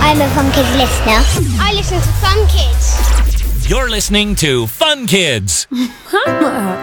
I'm a Fun Kids listener. I listen to Fun Kids. You're listening to Fun Kids. Mama.